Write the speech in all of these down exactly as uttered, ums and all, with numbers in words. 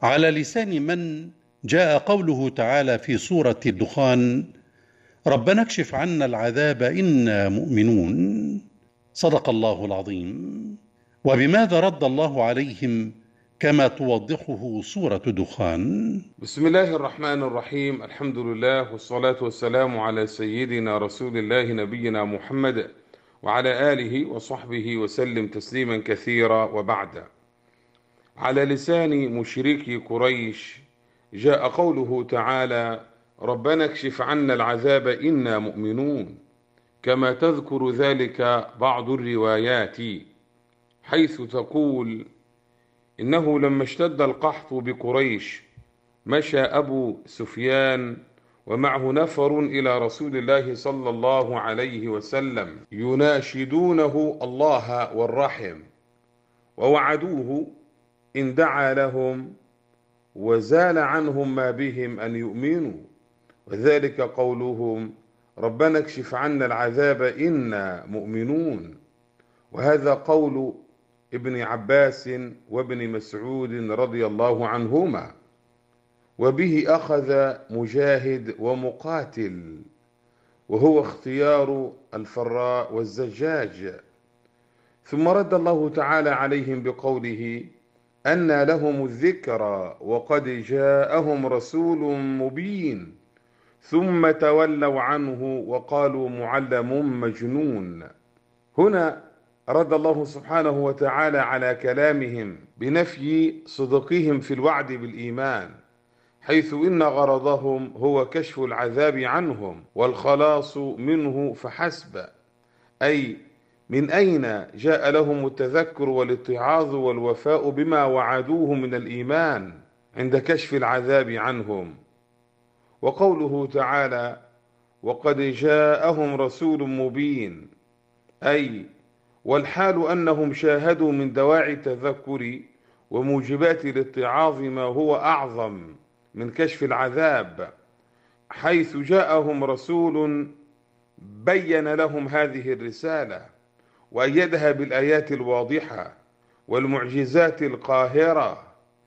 على لسان من جاء قوله تعالى في سورة الدخان: ربنا اكشف عنا العذاب إنا مؤمنون. صدق الله العظيم. وبماذا رد الله عليهم كما توضحه سورة دخان؟ بسم الله الرحمن الرحيم. الحمد لله والصلاة والسلام على سيدنا رسول الله نبينا محمد وعلى آله وصحبه وسلم تسليما كثيرا، وبعد. على لسان مشركي قريش جاء قوله تعالى: ربنا اكشف عنا العذاب إنا مؤمنون، كما تذكر ذلك بعض الروايات، حيث تقول إنه لما اشتد القحط بقريش مشى أبو سفيان ومعه نفر إلى رسول الله صلى الله عليه وسلم يناشدونه الله والرحم، ووعدوه إن دعا لهم وزال عنهم ما بهم أن يؤمنوا، وذلك قولهم: ربنا اكشف عنا العذاب إنا مؤمنون. وهذا قول ابن عباس وابن مسعود رضي الله عنهما، وبه أخذ مجاهد ومقاتل، وهو اختيار الفراء والزجاج. ثم رد الله تعالى عليهم بقوله: أنى لهم الذكرى وقد جاءهم رسول مبين، ثم تولوا عنه وقالوا معلم مجنون. هنا رد الله سبحانه وتعالى على كلامهم بنفي صدقهم في الوعد بالإيمان، حيث إن غرضهم هو كشف العذاب عنهم والخلاص منه فحسب. أي من أين جاء لهم التذكر والاتعاظ والوفاء بما وعدوه من الإيمان عند كشف العذاب عنهم؟ وقوله تعالى: وقد جاءهم رسول مبين، أي والحال أنهم شاهدوا من دواعي التذكر وموجبات الاتعاظ ما هو أعظم من كشف العذاب، حيث جاءهم رسول بين لهم هذه الرسالة وأيدها بالآيات الواضحة والمعجزات القاهرة،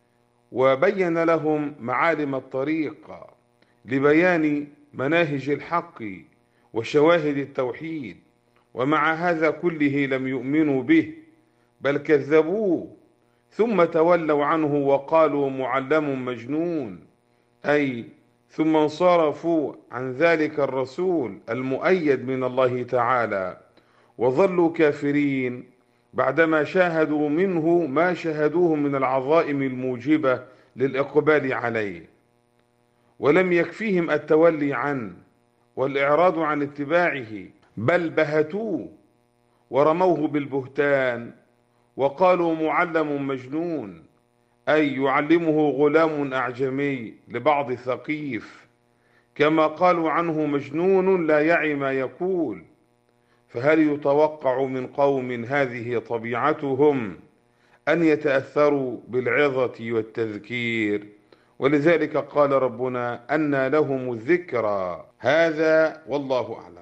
وبين لهم معالم الطريق لبيان مناهج الحق وشواهد التوحيد. ومع هذا كله لم يؤمنوا به، بل كذبوه، ثم تولوا عنه وقالوا معلم مجنون، أي ثم انصرفوا عن ذلك الرسول المؤيد من الله تعالى، وظلوا كافرين بعدما شاهدوا منه ما شاهدوه من العظائم الموجبة للإقبال عليه. ولم يكفيهم التولي عنه والإعراض عن اتباعه، بل بهتوه ورموه بالبهتان وقالوا معلم مجنون، أي يعلمه غلام أعجمي لبعض ثقيف، كما قالوا عنه مجنون لا يعي ما يقول. فهل يتوقع من قوم هذه طبيعتهم أن يتأثروا بالعظة والتذكير؟ ولذلك قال ربنا: أنى لهم الذكرى. هذا والله أعلم.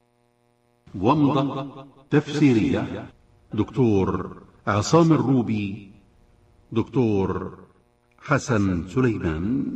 ومضة تفسيرية دكتور عصام الروبي، دكتور حسن سليمان.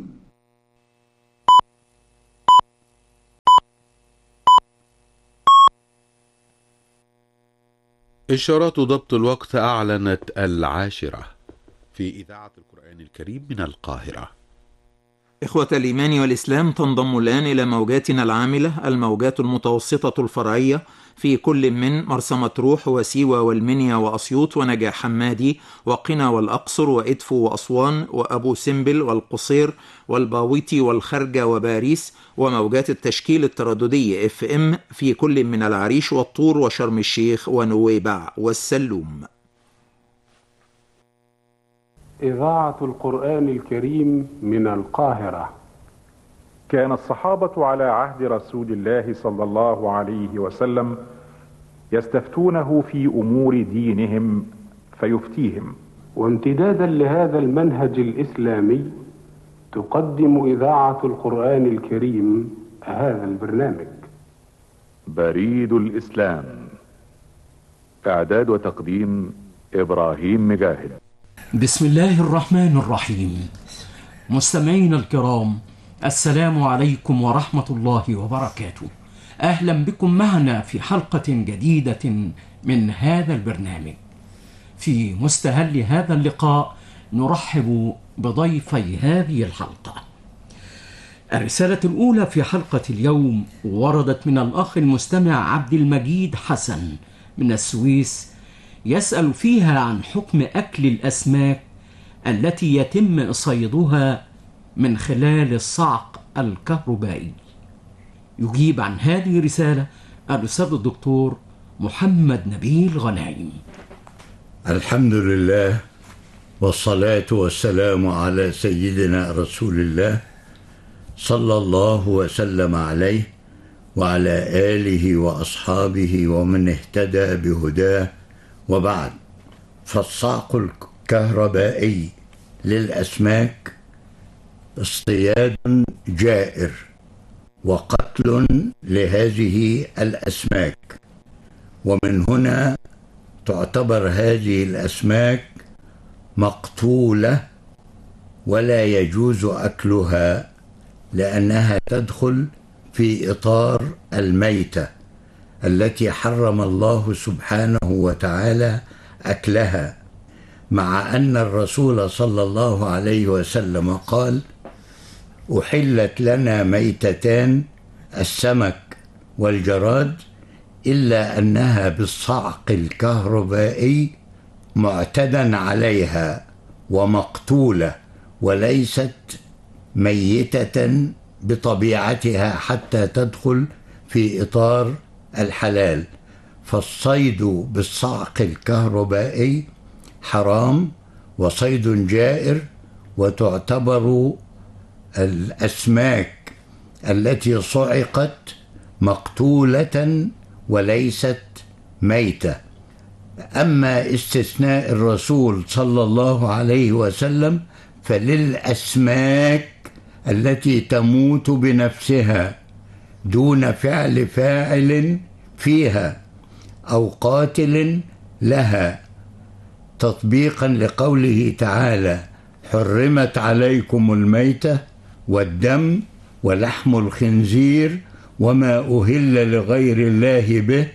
إشارات ضبط الوقت أعلنت العاشرة في إذاعة القرآن الكريم من القاهرة. إخوة الإيمان والإسلام، تنضم الآن إلى موجاتنا العاملة الموجات المتوسطة الفرعية في كل من مرسى مطروح وسيوة والمنيا وأسيوط ونجع حمادي وقنا والأقصر وإدفو وأسوان وأبو سمبل والقصير والباويتي والخرجة وباريس، وموجات التشكيل الترددي اف ام في كل من العريش والطور وشرم الشيخ ونويبع والسلوم. إذاعة القرآن الكريم من القاهرة. كان الصحابة على عهد رسول الله صلى الله عليه وسلم يستفتونه في أمور دينهم فيفتيهم. وامتدادا لهذا المنهج الإسلامي تقدم إذاعة القرآن الكريم هذا البرنامج. بريد الإسلام، إعداد وتقديم إبراهيم مجاهد. بسم الله الرحمن الرحيم. مستمعينا الكرام، السلام عليكم ورحمة الله وبركاته. أهلا بكم معنا في حلقة جديدة من هذا البرنامج. في مستهل هذا اللقاء نرحب بضيفي هذه الحلقة. الرسالة الأولى في حلقة اليوم وردت من الأخ المستمع عبد المجيد حسن من السويس، يسأل فيها عن حكم أكل الأسماك التي يتم صيدها من خلال الصعق الكهربائي. يجيب عن هذه الرسالة الأستاذ الدكتور محمد نبيل غنايم. الحمد لله والصلاة والسلام على سيدنا رسول الله صلى الله وسلم عليه وعلى آله وأصحابه ومن اهتدى بهداه، وبعد. فالصعق الكهربائي للأسماك اصطياد جائر وقتل لهذه الأسماك، ومن هنا تعتبر هذه الأسماك مقتولة ولا يجوز أكلها، لأنها تدخل في إطار الميتة التي حرم الله سبحانه وتعالى أكلها، مع أن الرسول صلى الله عليه وسلم قال: أحلت لنا ميتتان، السمك والجراد، إلا أنها بالصعق الكهربائي معتدى عليها ومقتولة، وليست ميتة بطبيعتها حتى تدخل في إطار الحلال. فالصيد بالصعق الكهربائي حرام وصيد جائر، وتعتبر الأسماك التي صعقت مقتولة وليست ميتة. أما استثناء الرسول صلى الله عليه وسلم فللأسماك التي تموت بنفسها دون فعل فاعل فيها أو قاتل لها، تطبيقا لقوله تعالى: حرمت عليكم الميتة والدم ولحم الخنزير وما أهل لغير الله به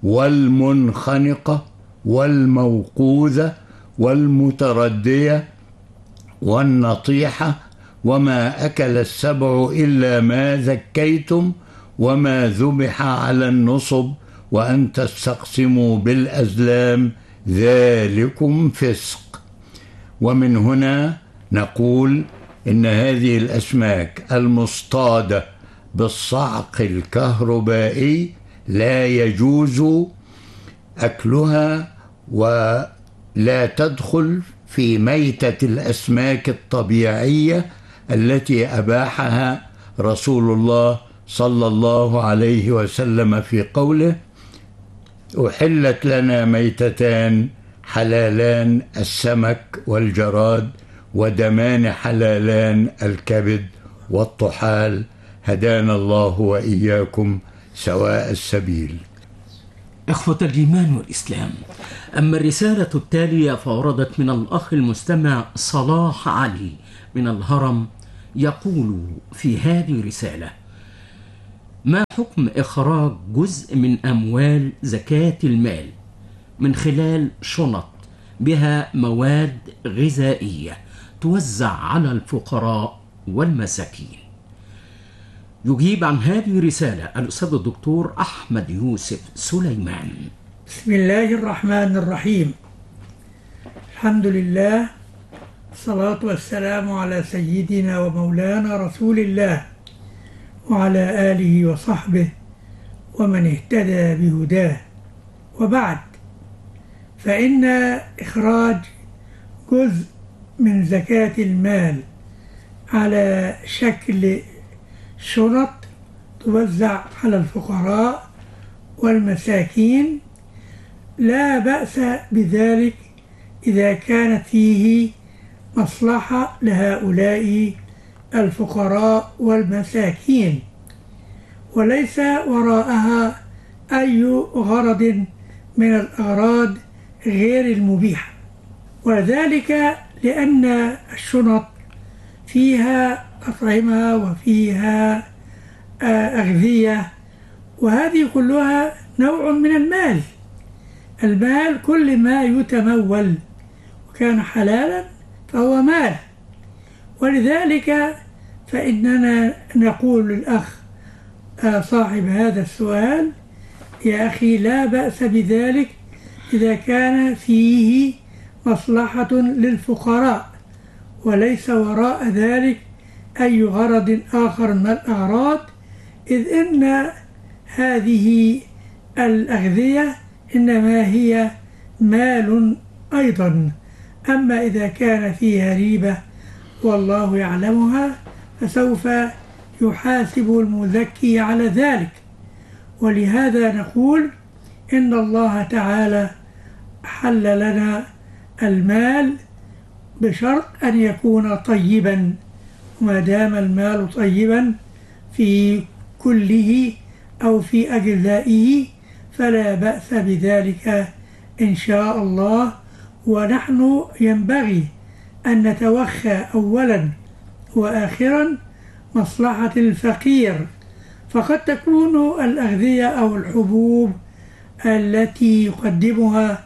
والمنخنقة والموقوذة والمتردية والنطيحة وما أكل السبع إلا ما ذكيتم وما ذبح على النصب وأن تستقسموا بالأزلام ذلكم فسق. ومن هنا نقول إن هذه الأسماك المصطادة بالصعق الكهربائي لا يجوز أكلها ولا تدخل في ميتة الأسماك الطبيعية التي أباحها رسول الله صلى الله عليه وسلم في قوله: أحلت لنا ميتتان حلالان، السمك والجراد، ودمان حلالان، الكبد والطحال. هدانا الله وإياكم سواء السبيل. إخوة الإيمان والإسلام، أما الرسالة التالية فوردت من الأخ المستمع صلاح علي من الهرم، يقول في هذه الرسالة: ما حكم إخراج جزء من أموال زكاة المال من خلال شنط بها مواد غذائية توزع على الفقراء والمساكين؟ يجيب عن هذه الرسالة الأستاذ الدكتور أحمد يوسف سليمان. بسم الله الرحمن الرحيم. الحمد لله، الصلاة والسلام على سيدنا ومولانا رسول الله وعلى آله وصحبه ومن اهتدى بهداه، وبعد. فإن إخراج جزء من زكاة المال على شكل شنط توزع على الفقراء والمساكين لا بأس بذلك إذا كانت فيه مصلحة لهؤلاء الفقراء والمساكين، وليس وراءها أي غرض من الأغراض غير المبيحة. وذلك لأن الشنط فيها أطعمة وفيها أغذية، وهذه كلها نوع من المال. المال كل ما يتمول وكان حلالا فهو مال. ولذلك فإننا نقول للأخ صاحب هذا السؤال: يا أخي لا بأس بذلك إذا كان فيه مصلحة للفقراء وليس وراء ذلك أي غرض آخر من الأغراض، إذ إن هذه الأغذية إنما هي مال أيضا. أما إذا كان فيها ريبة والله يعلمها فسوف يحاسب المزكي على ذلك. ولهذا نقول إن الله تعالى حل لنا المال بشرط أن يكون طيبا، وما دام المال طيبا في كله أو في أجزائه فلا بأس بذلك إن شاء الله. ونحن ينبغي أن نتوخى أولا وآخرا مصلحة الفقير، فقد تكون الأغذية أو الحبوب التي يقدمها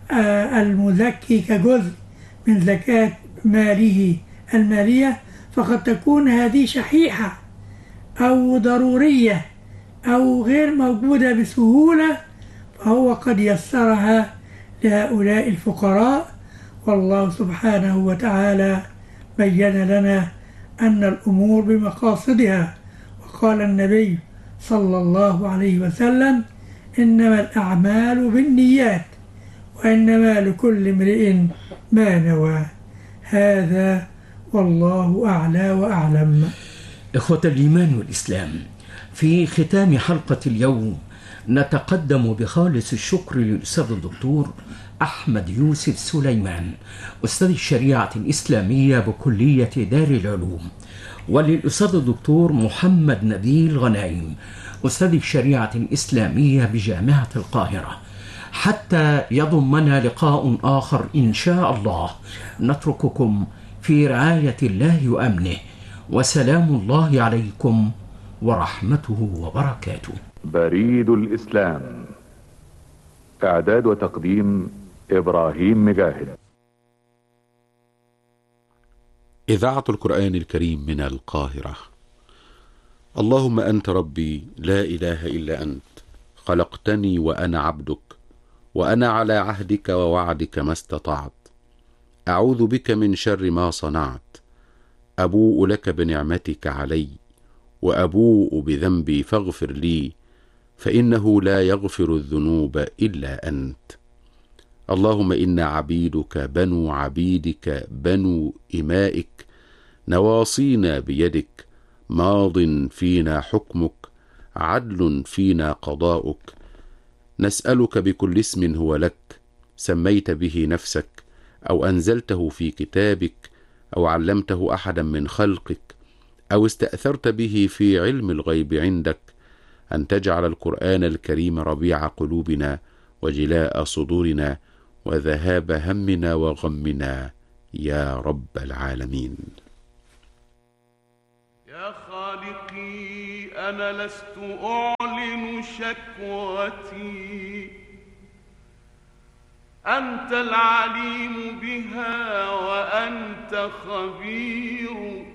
المزكي كجزء من زكاة ماله المالية فقد تكون هذه شحيحة أو ضرورية أو غير موجودة بسهولة، فهو قد يسرها لهؤلاء الفقراء. والله سبحانه وتعالى بين لنا أن الأمور بمقاصدها، وقال النبي صلى الله عليه وسلم: إنما الأعمال بالنيات وإنما لكل امرئ ما نوى. هذا والله أعلى وأعلم. إخوة الإيمان والإسلام، في ختام حلقة اليوم نتقدم بخالص الشكر للأستاذ الدكتور أحمد يوسف سليمان، أستاذ الشريعة الإسلامية بكلية دار العلوم، وللأستاذ الدكتور محمد نبيل غنايم، أستاذ الشريعة الإسلامية بجامعة القاهرة. حتى يضمنا لقاء آخر إن شاء الله، نترككم في رعاية الله وأمنه، وسلام الله عليكم ورحمته وبركاته. بريد الإسلام، إعداد وتقديم إبراهيم مجاهد. إذاعة القرآن الكريم من القاهرة. اللهم أنت ربي لا إله إلا أنت، خلقتني وأنا عبدك، وأنا على عهدك ووعدك ما استطعت. أعوذ بك من شر ما صنعت. أبوء لك بنعمتك علي وأبوء بذنبي فاغفر لي، فإنه لا يغفر الذنوب إلا أنت. اللهم إنا عبيدك بنو عبيدك بنو إمائك، نواصينا بيدك، ماض فينا حكمك، عدل فينا قضاؤك. نسألك بكل اسم هو لك، سميت به نفسك أو أنزلته في كتابك أو علمته أحدا من خلقك أو استأثرت به في علم الغيب عندك، أن تجعل القرآن الكريم ربيع قلوبنا وجلاء صدورنا وذهاب همنا وغمنا يا رب العالمين. يا خالقي أنا لست أعلن شكوتي، أنت العليم بها وأنت خبير.